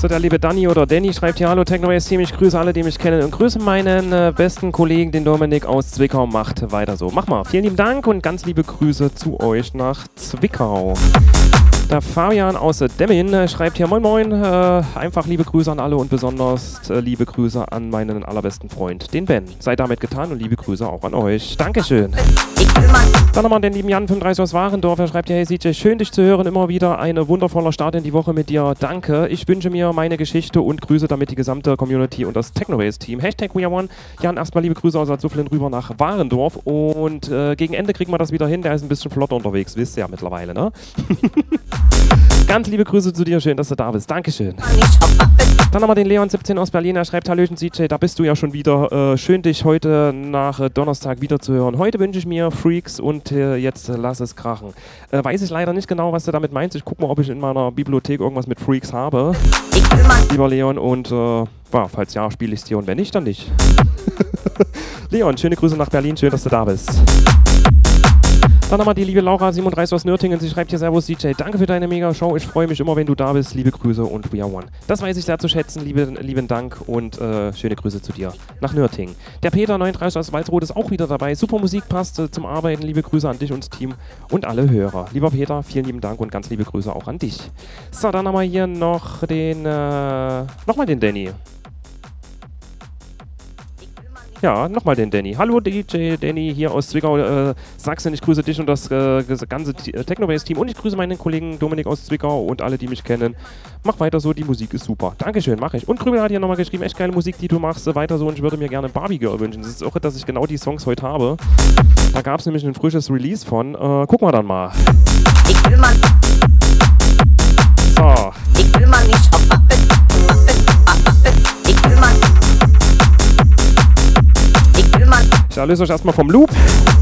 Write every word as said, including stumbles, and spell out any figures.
So, der liebe Danny oder Danny schreibt hier: Hallo Techno-Team, ich grüße alle, die mich kennen und grüße meinen äh, besten Kollegen, den Dominik aus Zwickau. Macht weiter so. Mach mal. Vielen lieben Dank und ganz liebe Grüße zu euch nach Zwickau. Der Fabian aus Demmin äh, schreibt hier: Moin Moin, äh, einfach liebe Grüße an alle und besonders äh, liebe Grüße an meinen allerbesten Freund, den Ben. Seid damit getan und liebe Grüße auch an euch. Dankeschön. Dann nochmal den lieben Jan fünfunddreißig aus Warendorf. Er schreibt hier: Hey C J, schön dich zu hören, immer wieder ein wundervoller Start in die Woche mit dir. Danke. Ich wünsche mir meine Geschichte und grüße damit die gesamte Community und das Technobase-Team. Hashtag We Are One. Jan, erstmal liebe Grüße aus Azuflen rüber nach Warendorf und äh, gegen Ende kriegen wir das wieder hin. Der ist ein bisschen flotter unterwegs, wisst ihr ja mittlerweile, ne? Ganz liebe Grüße zu dir, schön, dass du da bist. Dankeschön. Dann haben wir den Leon siebzehn aus Berlin, er schreibt: Hallöchen C J, da bist du ja schon wieder. Äh, schön, dich heute nach äh, Donnerstag wieder zu hören. Heute wünsche ich mir Freaks und äh, jetzt äh, lass es krachen. Äh, weiß ich leider nicht genau, was du damit meinst. Ich gucke mal, ob ich in meiner Bibliothek irgendwas mit Freaks habe. Lieber Leon, und äh, ja, falls ja, spiele ich es dir, und wenn nicht, dann nicht. Leon, schöne Grüße nach Berlin, schön, dass du da bist. Dann nochmal die liebe Laura siebenunddreißig aus Nürtingen. Sie schreibt hier: Servus C J, danke für deine Mega-Show. Ich freue mich immer, wenn du da bist. Liebe Grüße und We Are One. Das weiß ich sehr zu schätzen. Liebe, lieben Dank und äh, schöne Grüße zu dir nach Nürtingen. Der Peter neununddreißig aus Walsrode ist auch wieder dabei. Super Musik passt äh, zum Arbeiten. Liebe Grüße an dich und das Team und alle Hörer. Lieber Peter, vielen lieben Dank und ganz liebe Grüße auch an dich. So, dann haben wir hier noch den, äh, nochmal den Danny. Ja, nochmal den Danny. Hallo D J Danny hier aus Zwickau, äh, Sachsen. Ich grüße dich und das äh, ganze Technobase-Team und ich grüße meinen Kollegen Dominik aus Zwickau und alle, die mich kennen. Mach weiter so, die Musik ist super. Dankeschön, mach ich. Und Krümel hat hier nochmal geschrieben: Echt geile Musik, die du machst, weiter so, und ich würde mir gerne Barbie Girl wünschen. Das ist auch, dass ich genau die Songs heute habe. Da gab es nämlich ein frisches Release von. Äh, gucken wir dann mal. Ich will mal. So. Ich will mal nicht auf Waffen, Waffen, Waffen. Ich will mal. Ich erlöse euch erstmal vom Loop.